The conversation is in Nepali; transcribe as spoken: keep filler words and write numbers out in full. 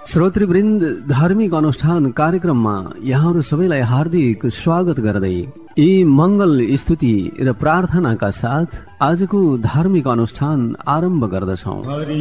श्रोतृवृन्द, धार्मिक अनुष्ठान कार्यक्रममा यहाँहरू सबैलाई हार्दिक स्वागत गर्दै यी मङ्गल स्तुति र प्रार्थनाका साथ आजको धार्मिक अनुष्ठान आरम्भ गर्दछौं।